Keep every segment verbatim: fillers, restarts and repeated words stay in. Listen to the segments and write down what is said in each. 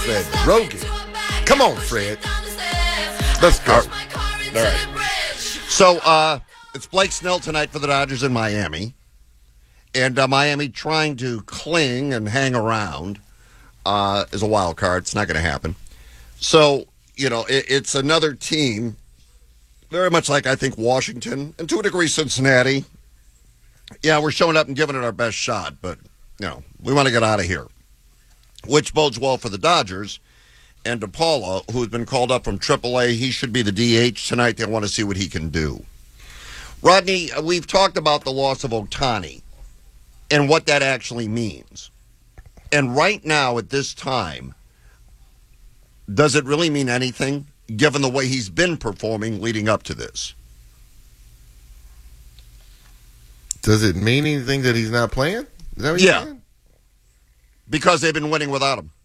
Fred Rogan. Come on, Fred. Let's go. All right. So, uh, it's Blake Snell tonight for the Dodgers in Miami. And uh, Miami trying to cling and hang around uh, is a wild card. It's not going to happen. So, you know, it, it's another team, very much like I think Washington, and to a degree Cincinnati. Yeah, we're showing up and giving it our best shot, but, you know, we want to get out of here. Which bodes well for the Dodgers. And DePaula, who has been called up from triple A, he should be the D H tonight. They want to see what he can do. Rodney, we've talked about the loss of Ohtani and what that actually means. And right now, at this time, does it really mean anything, given the way he's been performing leading up to this? Does it mean anything that he's not playing? Is that what you're Yeah. saying? Because they've been winning without him.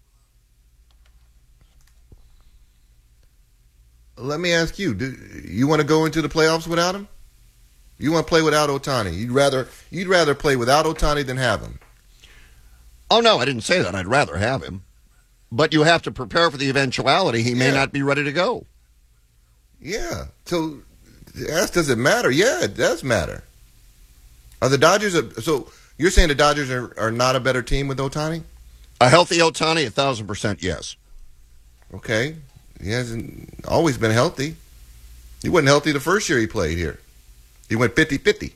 Let me ask you: Do you want to go into the playoffs without him? You want to play without Ohtani? You'd rather you'd rather play without Ohtani than have him. Oh, no, I didn't say that. I'd rather have him. But you have to prepare for the eventuality he may Yeah. not be ready to go. Yeah. So, ask, does it matter? Yeah, it does matter. Are the Dodgers? A, so you're saying the Dodgers are, are not a better team with Ohtani? A healthy Ohtani, a thousand percent yes. Okay. He hasn't always been healthy. He wasn't healthy the first year he played here. He went fifty-fifty.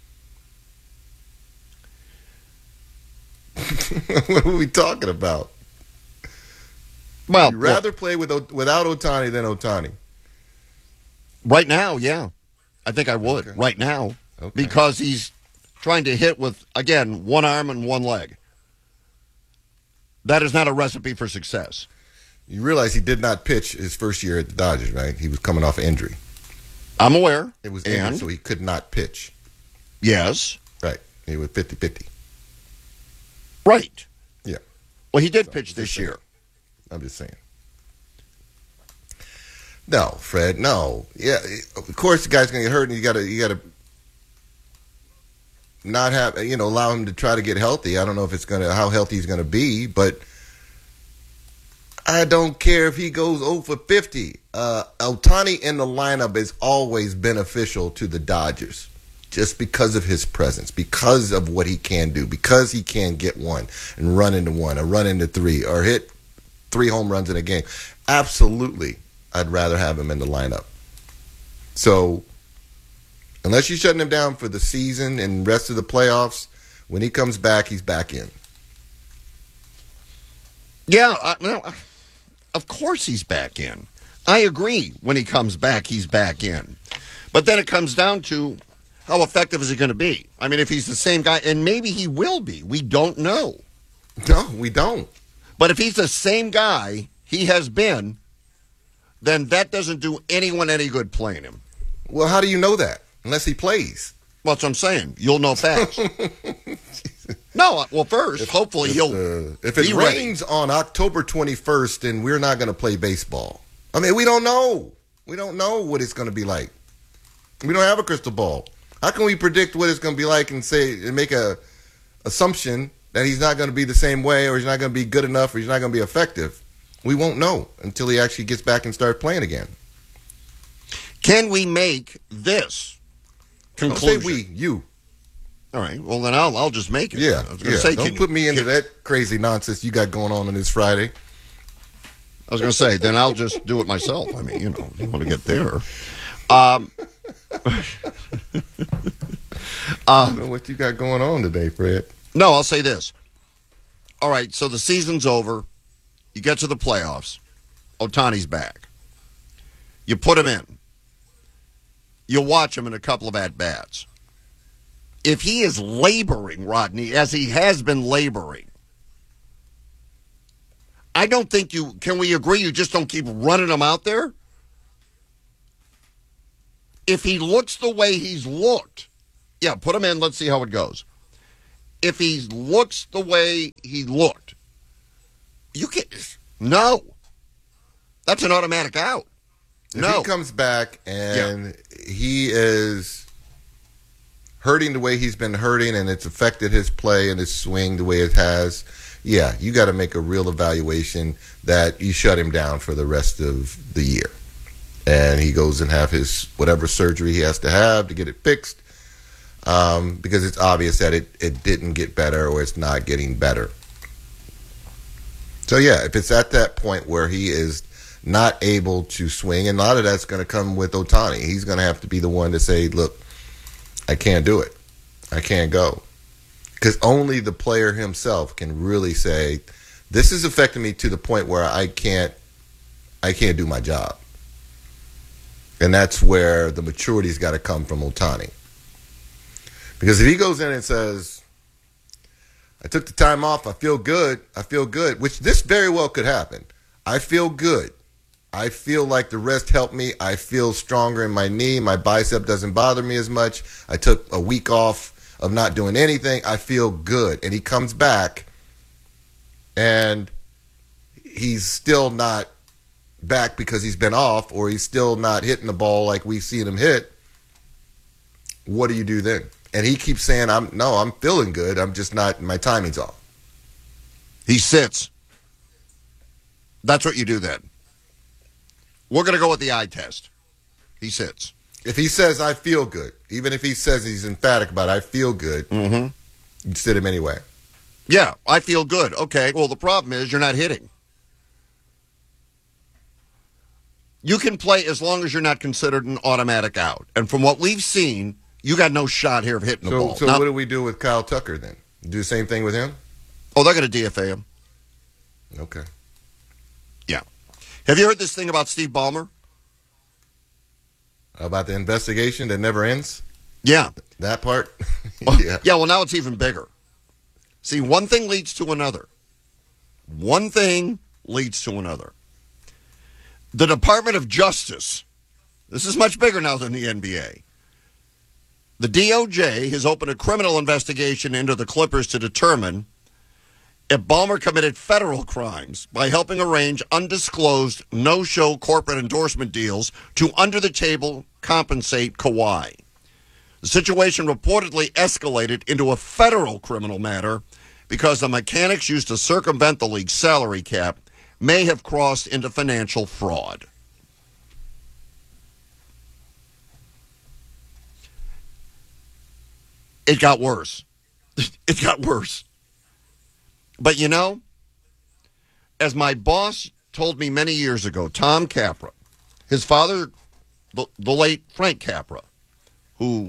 What are we talking about? Well, You'd rather play with without Ohtani than Ohtani. right now, yeah. I think I would. Okay. Right now. Okay. Because he's trying to hit with, again, one arm and one leg. That is not a recipe for success. You realize he did not pitch his first year at the Dodgers, right? He was coming off an injury. I'm aware. It was and, injured, so he could not pitch. yes. Right. He was fifty-fifty. Right. Yeah. Well, he did So, pitch just this saying. year. I'm just saying. No, Fred, no. Yeah, of course the guy's gonna get hurt, and you gotta you gotta not have you know allow him to try to get healthy. I don't know if it's gonna how healthy he's gonna be, but I don't care if he goes oh for fifty. Uh, Ohtani in the lineup is always beneficial to the Dodgers, just because of his presence, because of what he can do, because he can get one and run into one, or run into three, or hit three home runs in a game. Absolutely, I'd rather have him in the lineup. So, unless you're shutting him down for the season and rest of the playoffs, when he comes back, he's back in. Yeah, I, well, of course he's back in. I agree. When he comes back, he's back in. But then it comes down to how effective is he going to be? I mean, if he's the same guy, and maybe he will be. We don't know. No, we don't. But if he's the same guy he has been, then that doesn't do anyone any good playing him. Well, how do you know that? Unless he plays. Well, that's what I'm saying. You'll know fast. No, well, first, hopefully If, he'll uh, if it be ready. rains on October twenty-first, then we're not going to play baseball. I mean, we don't know. We don't know what it's going to be like. We don't have a crystal ball. How can we predict what it's going to be like and say and make a assumption that he's not going to be the same way, or he's not going to be good enough, or he's not going to be effective? We won't know until he actually gets back and starts playing again. Can we make this conclusion? Don't say we, you. All right. Well, then I'll I'll just make it. Yeah, I was going yeah. to say, Don't can put you- me into can- that crazy nonsense you got going on on this Friday. I was going to say, then I'll just do it myself. I mean, you know, you want to get there. Um, I don't know what you got going on today, Fred. no, I'll say this. All right, so the season's over. You get to the playoffs. Ohtani's back. You put him in. You watch him in a couple of at-bats. If he is laboring, Rodney, as he has been laboring, I don't think you, can we agree you just don't keep running him out there? If he looks the way he's looked, yeah, put him in, let's see how it goes. If he looks the way he looked, you can no. That's an automatic out. If No. he comes back and he is hurting the way he's been hurting, and it's affected his play and his swing the way it has, yeah, you got to make a real evaluation that you shut him down for the rest of the year. And he goes and have his whatever surgery he has to have to get it fixed, um, because it's obvious that it, it didn't get better or it's not getting better. So, yeah, if it's at that point where he is not able to swing, and a lot of that's going to come with Ohtani. He's going to have to be the one to say, look, I can't do it. I can't go. Because only the player himself can really say, this is affecting me to the point where I can't, I can't do my job. And that's where the maturity's got to come from Ohtani. Because if he goes in and says, I took the time off, I feel good, I feel good, which this very well could happen. I feel good. I feel like the rest helped me. I feel stronger in my knee. My bicep doesn't bother me as much. I took a week off of not doing anything. I feel good. And he comes back and he's still not back because he's been off, or he's still not hitting the ball like we've seen him hit. What do you do then? And he keeps saying, "I'm no, I'm feeling good. I'm just not, my timing's off." He sits. That's what you do then. We're going to go with the eye test. He sits. If he says, I feel good, even if he says he's emphatic about it, I feel good, mm-hmm. you sit him anyway. Yeah, I feel good. Okay, well, the problem is you're not hitting. You can play as long as you're not considered an automatic out. And from what we've seen, you got no shot here of hitting so, the ball. So now, what do we do with Kyle Tucker then? Do the same thing with him? Oh, they're going to D F A him. Okay. Yeah. Have you heard this thing about Steve Ballmer? About the investigation that never ends? Yeah. That part? yeah. Yeah, well, now it's even bigger. See, one thing leads to another. One thing leads to another. The Department of Justice, this is much bigger now than the N B A. The D O J has opened a criminal investigation into the Clippers to determine if Ballmer committed federal crimes by helping arrange undisclosed no-show corporate endorsement deals to under-the-table compensate Kawhi. The situation reportedly escalated into a federal criminal matter because the mechanics used to circumvent the league's salary cap may have crossed into financial fraud. It got worse. It got worse. But you know, as my boss told me many years ago, Tom Capra, his father, the, the late Frank Capra, who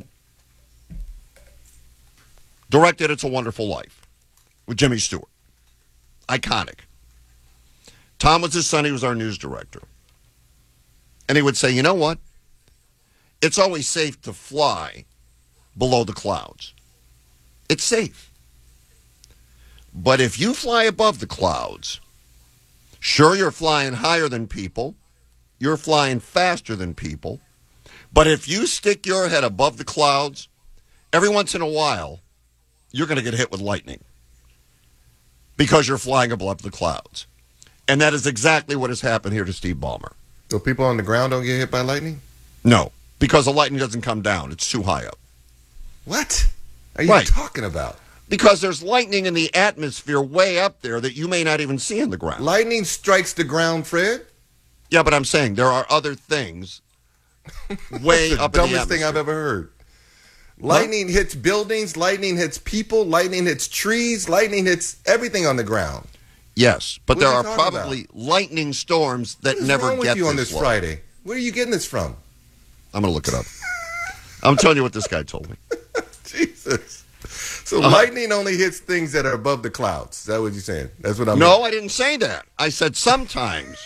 directed It's a Wonderful Life with Jimmy Stewart. Iconic. Tom was his son. He was our news director. And he would say, you know what? It's always safe to fly below the clouds. It's safe. But if you fly above the clouds, sure, you're flying higher than people. You're flying faster than people. But if you stick your head above the clouds, every once in a while, you're going to get hit with lightning because you're flying above the clouds. And that is exactly what has happened here to Steve Ballmer. So people on the ground don't get hit by lightning? No, because the lightning doesn't come down. It's too high up. What are you right. talking about? Because there's lightning in the atmosphere way up there that you may not even see in the ground. Lightning strikes the ground, Fred? Yeah, but I'm saying there are other things way That's the up in the dumbest thing I've ever heard. Lightning huh? hits buildings, lightning hits people, lightning hits trees, lightning hits everything on the ground. Yes, but what there are, are probably about? lightning storms that what is never wrong with get you this on this low. Friday. Where are you getting this from? I'm going to look it up. I'm telling you what this guy told me. Jesus. So uh-huh. lightning only hits things that are above the clouds. Is that what you're saying? That's what I'm No, mean. I didn't say that. I said sometimes.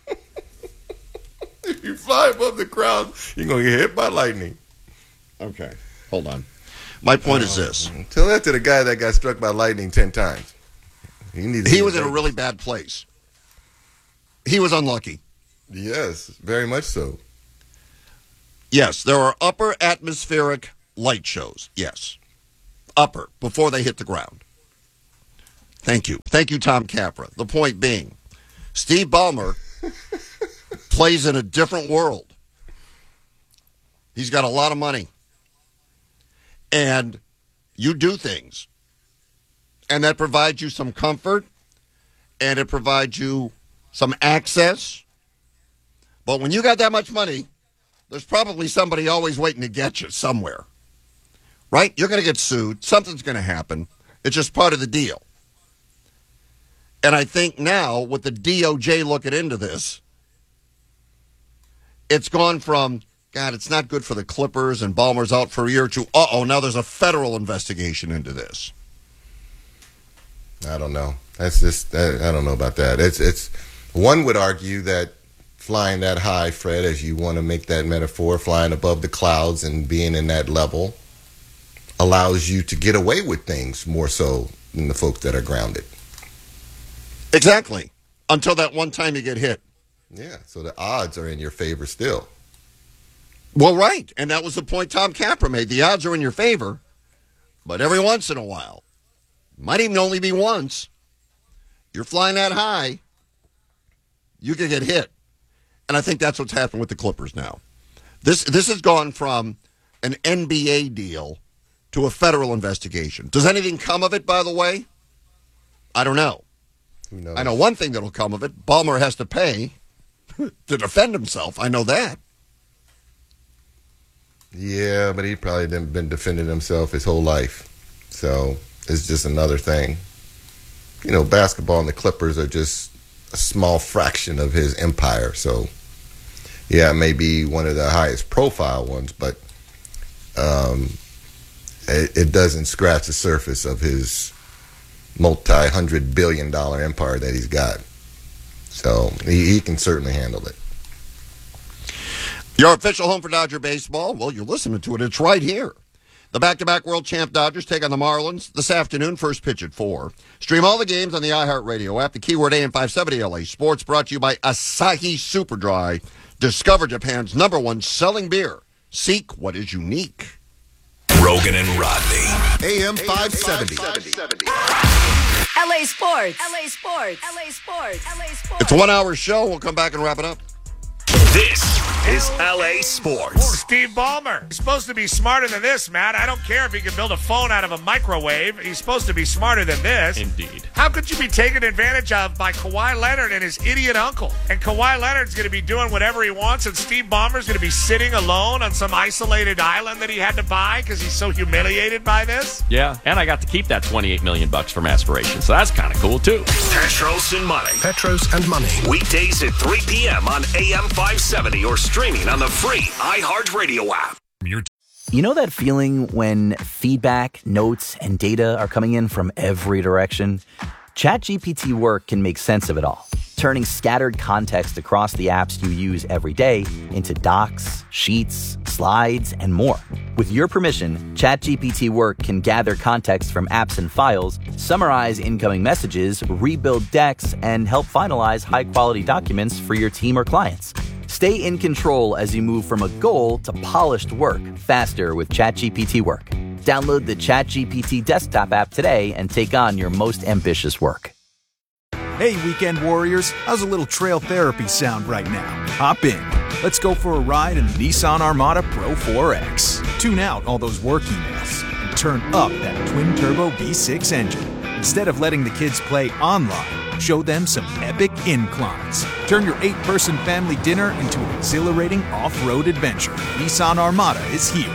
If you fly above the clouds, you're going to get hit by lightning. Okay. Hold on. My point uh, is this. Tell that to the guy that got struck by lightning ten times. He, he was in a really bad place. He was unlucky. Yes, very much so. Yes, there are upper atmospheric light shows. Yes. Upper, before they hit the ground. Thank you. Thank you, Tom Capra. The point being, Steve Ballmer plays in a different world. He's got a lot of money. And you do things. And that provides you some comfort and it provides you some access. But when you got that much money, there's probably somebody always waiting to get you somewhere. Right? You're going to get sued. Something's going to happen. It's just part of the deal. And I think now, with the D O J looking into this, it's gone from, God, it's not good for the Clippers and Ballmer's out for a year or two. Uh-oh, now there's a federal investigation into this. I don't know. That's just, I, I don't know about that. It's, it's, one would argue that flying that high, Fred, as you want to make that metaphor, flying above the clouds and being in that level allows you to get away with things more so than the folks that are grounded. Exactly. Until that one time you get hit. Yeah, so the odds are in your favor still. Well, right. And that was the point Tom Capper made. The odds are in your favor, but every once in a while, might even only be once, you're flying that high, you could get hit. And I think that's what's happened with the Clippers now. This this has gone from an N B A deal to a federal investigation. Does anything come of it, by the way? I don't know. Who knows? I know one thing that'll come of it. Ballmer has to pay to defend himself. I know that. Yeah, but he probably didn't been defending himself his whole life. So it's just another thing. You know, basketball and the Clippers are just a small fraction of his empire. So, yeah, it may be one of the highest profile ones, but um, it, it doesn't scratch the surface of his multi-hundred billion dollar empire that he's got. So he, he can certainly handle it. Your official home for Dodger baseball? Well, you're listening to it. It's right here. The back-to-back world champ Dodgers take on the Marlins this afternoon, first pitch at four. Stream all the games on the iHeartRadio app. The keyword A M five seventy L A Sports, brought to you by Asahi Super Dry. Discover Japan's number one selling beer. Seek what is unique. Rogan and Rodney. A M five seventy. L A Sports. L A Sports. L A Sports. L A Sports. It's a one-hour show. We'll come back and wrap it up. This is L A Sports. Oh, Steve Ballmer. He's supposed to be smarter than this, Matt. I don't care if he can build a phone out of a microwave. He's supposed to be smarter than this. Indeed. How could you be taken advantage of by Kawhi Leonard and his idiot uncle? And Kawhi Leonard's going to be doing whatever he wants, and Steve Ballmer's going to be sitting alone on some isolated island that he had to buy because he's so humiliated by this? Yeah, and I got to keep that twenty-eight million bucks from Aspiration, so that's kind of cool, too. Petros and Money. Petros and Money. Weekdays at three p.m. on A M five seventy or streaming on the free iHeartRadio app. You know that feeling when feedback, notes, and data are coming in from every direction? ChatGPT Work can make sense of it all, turning scattered context across the apps you use every day into docs, sheets, slides, and more. With your permission, ChatGPT Work can gather context from apps and files, summarize incoming messages, rebuild decks, and help finalize high-quality documents for your team or clients. Stay in control as you move from a goal to polished work faster with ChatGPT Work. Download the ChatGPT desktop app today and take on your most ambitious work. Hey, weekend warriors, how's a little trail therapy sound right now? Hop in. Let's go for a ride in the Nissan Armada Pro four X. Tune out all those work emails and turn up that twin-turbo V six engine. Instead of letting the kids play online, show them some epic inclines. Turn your eight-person family dinner into an exhilarating off-road adventure. Nissan Armada is here.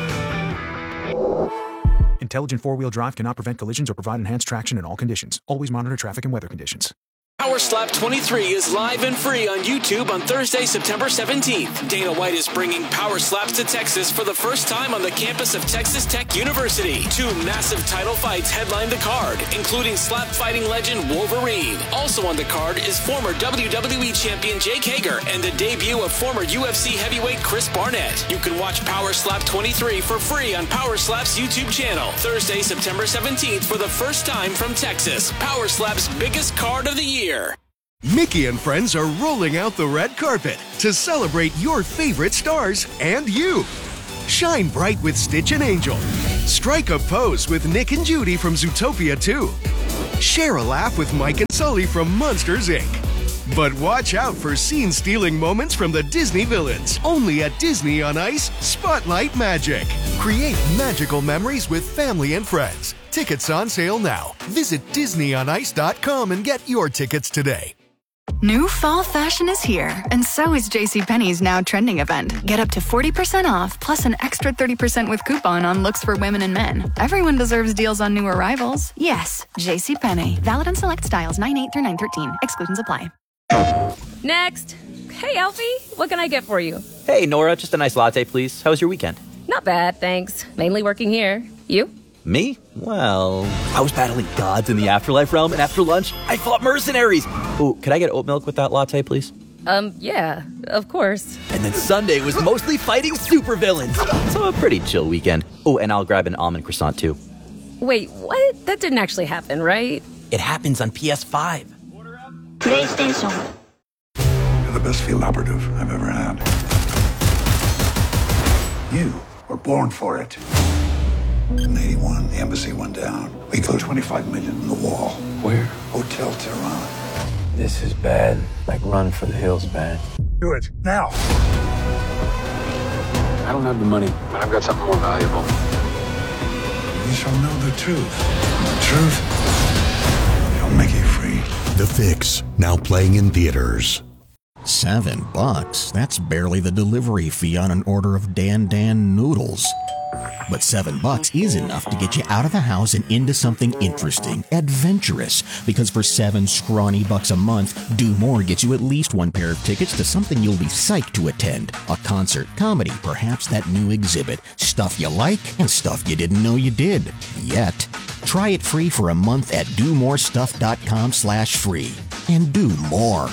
Intelligent four-wheel drive cannot prevent collisions or provide enhanced traction in all conditions. Always monitor traffic and weather conditions. Power Slap twenty-three is live and free on YouTube on Thursday, September seventeenth. Dana White is bringing Power Slaps to Texas for the first time on the campus of Texas Tech University. Two massive title fights headline the card, including slap fighting legend Wolverine. Also on the card is former W W E champion Jake Hager and the debut of former U F C heavyweight Chris Barnett. You can watch Power Slap twenty-three for free on Power Slap's YouTube channel. Thursday, September seventeenth for the first time from Texas. Power Slap's biggest card of the year. Mickey and friends are rolling out the red carpet to celebrate your favorite stars and you. Shine bright with Stitch and Angel. Strike a pose with Nick and Judy from Zootopia two. Share a laugh with Mike and Sully from Monsters, Incorporated. But watch out for scene-stealing moments from the Disney villains. Only at Disney on Ice, Spotlight Magic. Create magical memories with family and friends. Tickets on sale now. Visit disney on ice dot com and get your tickets today. New fall fashion is here, and so is JCPenney's Now Trending event. Get up to forty percent off, plus an extra thirty percent with coupon on looks for women and men. Everyone deserves deals on new arrivals. Yes, JCPenney. Valid on select styles nine eight through nine thirteen. Exclusions apply. Next. Hey, Alfie, what can I get for you? Hey, Nora, just a nice latte, please. How was your weekend? Not bad, thanks. Mainly working here. You? Me? Well, I was battling gods in the afterlife realm, and after lunch, I fought mercenaries. Oh, could I get oat milk with that latte, please? Um, yeah, of course. And then Sunday was mostly fighting supervillains. So a pretty chill weekend. Oh, and I'll grab an almond croissant, too. Wait, what? That didn't actually happen, right? It happens on P S five. PlayStation. You're the best field operative I've ever had. You were born for it. In eighty-one, the embassy went down. We put twenty-five million in the wall. Where? Hotel Tehran. This is bad. Like Run for the Hills bad. Do it, now. I don't have the money, but I've got something more valuable. You shall know the truth. The truth shall make you free. The Fix, now playing in theaters. Seven bucks? That's barely the delivery fee on an order of Dan Dan noodles. But seven bucks is enough to get you out of the house and into something interesting, adventurous. Because for seven scrawny bucks a month, Do More gets you at least one pair of tickets to something you'll be psyched to attend. A concert, comedy, perhaps that new exhibit. Stuff you like and stuff you didn't know you did. Yet. Try it free for a month at do more stuff dot com slash free. And do more.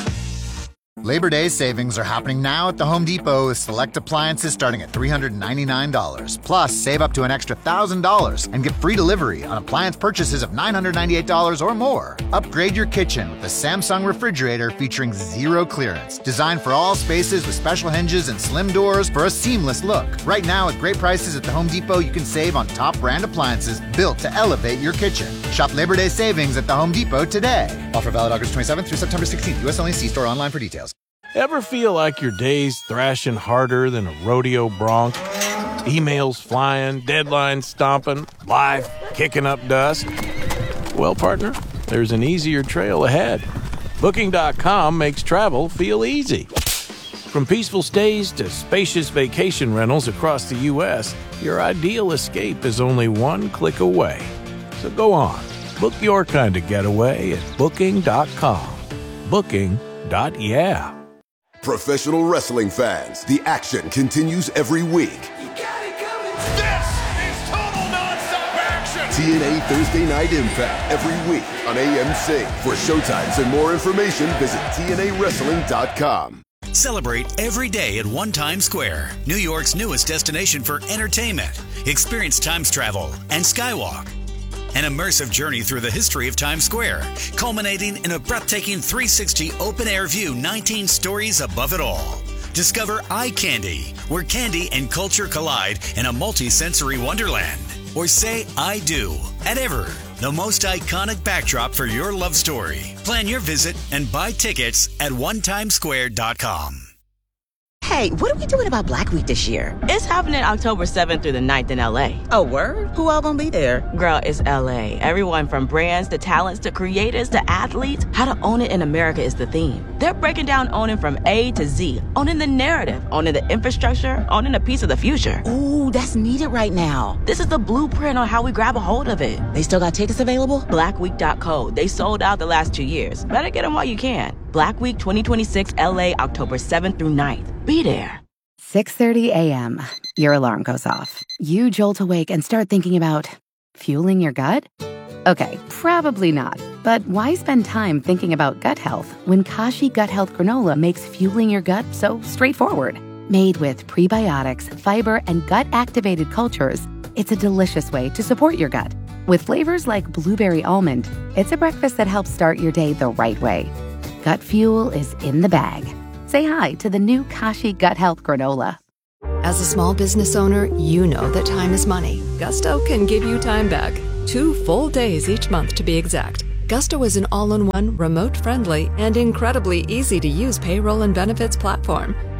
Labor Day savings are happening now at the Home Depot with select appliances starting at three hundred ninety-nine dollars. Plus, save up to an extra one thousand dollars and get free delivery on appliance purchases of nine hundred ninety-eight dollars or more. Upgrade your kitchen with the Samsung refrigerator featuring zero clearance. Designed for all spaces with special hinges and slim doors for a seamless look. Right now, at great prices at the Home Depot, you can save on top brand appliances built to elevate your kitchen. Shop Labor Day savings at the Home Depot today. Offer valid August twenty-seventh through September sixteenth. U S only. See store online for details. Ever feel like your day's thrashing harder than a rodeo bronc? Emails flying, deadlines stomping, life kicking up dust? Well, partner, there's an easier trail ahead. Booking dot com makes travel feel easy. From peaceful stays to spacious vacation rentals across the U S, your ideal escape is only one click away. So go on, book your kind of getaway at Booking dot com. Booking. Yeah. Professional wrestling fans, the action continues every week. You got it coming. This is total nonstop action. T N A Thursday Night Impact every week on A M C. For showtimes and more information, visit T N A wrestling dot com. Celebrate every day at One Times Square, New York's newest destination for entertainment. Experience Times travel and Skywalk. An immersive journey through the history of Times Square, culminating in a breathtaking three sixty open-air view, nineteen stories above it all. Discover Eye Candy, where candy and culture collide in a multi-sensory wonderland. Or say I do at Ever, the most iconic backdrop for your love story. Plan your visit and buy tickets at one times square dot com. Hey, what are we doing about Black Week this year? It's happening October seventh through the ninth in L A. Oh, word? Who all gonna be there? Girl, it's L A. Everyone from brands to talents to creators to athletes. How to own it in America is the theme. They're breaking down owning from A to Z. Owning the narrative, owning the infrastructure, owning a piece of the future. Ooh, that's needed right now. This is the blueprint on how we grab a hold of it. They still got tickets available? black week dot co. They sold out the last two years. Better get them while you can. Black Week twenty twenty-six L A, October seventh through ninth. Be there. six thirty a.m. Your alarm goes off. You jolt awake and start thinking about fueling your gut? Okay, probably not. But why spend time thinking about gut health when Kashi Gut Health Granola makes fueling your gut so straightforward? Made with prebiotics, fiber, and gut-activated cultures, it's a delicious way to support your gut. With flavors like blueberry almond, it's a breakfast that helps start your day the right way. Gut fuel is in the bag. Say hi to the new Kashi Gut Health Granola. As a small business owner, you know that time is money. Gusto can give you time back. Two full days each month to be exact. Gusto is an all-in-one, remote-friendly, and incredibly easy-to-use payroll and benefits platform.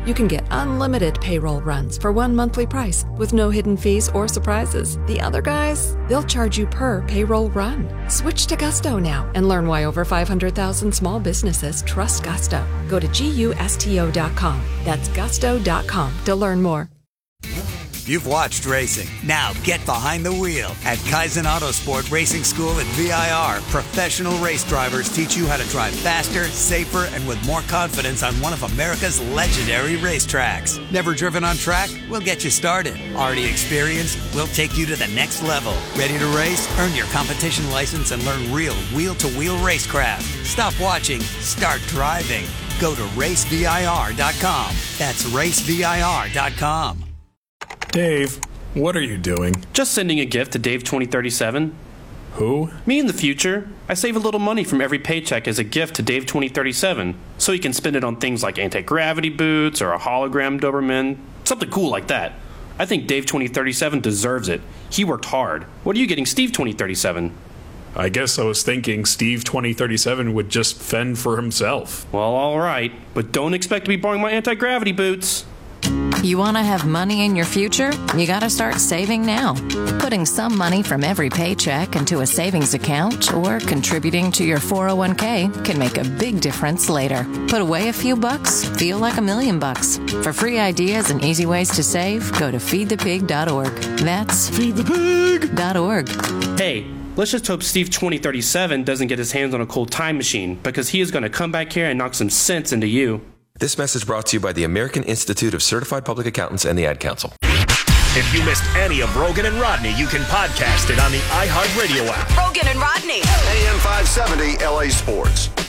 You can get unlimited payroll runs for one monthly price with no hidden fees or surprises. The other guys, they'll charge you per payroll run. Switch to Gusto now and learn why over five hundred thousand small businesses trust Gusto. Go to gusto dot com. That's gusto dot com to learn more. You've watched racing. Now get behind the wheel. At Kaizen Autosport Racing School at V I R, professional race drivers teach you how to drive faster, safer, and with more confidence on one of America's legendary racetracks. Never driven on track? We'll get you started. Already experienced? We'll take you to the next level. Ready to race? Earn your competition license and learn real wheel-to-wheel racecraft. Stop watching. Start driving. Go to race V I R dot com. That's race V I R dot com. Dave, what are you doing? Just sending a gift to Dave twenty thirty-seven. Who? Me in the future. I save a little money from every paycheck as a gift to Dave twenty thirty-seven, so he can spend it on things like anti-gravity boots or a hologram Doberman, something cool like that. I think Dave twenty thirty-seven deserves it. He worked hard. What are you getting Steve twenty thirty-seven? I guess I was thinking Steve twenty thirty-seven would just fend for himself. Well, all right, but don't expect to be borrowing my anti-gravity boots. You want to have money in your future? You got to start saving now. Putting some money from every paycheck into a savings account or contributing to your four oh one k can make a big difference later. Put away a few bucks, feel like a million bucks. For free ideas and easy ways to save, go to feed the pig dot org. That's feed the pig dot org. Hey, let's just hope Steve twenty thirty-seven doesn't get his hands on a cold time machine, because he is going to come back here and knock some sense into you. This message brought to you by the American Institute of Certified Public Accountants and the Ad Council. If you missed any of Rogan and Rodney, you can podcast it on the iHeartRadio app. Rogan and Rodney. A M five seventy L A Sports.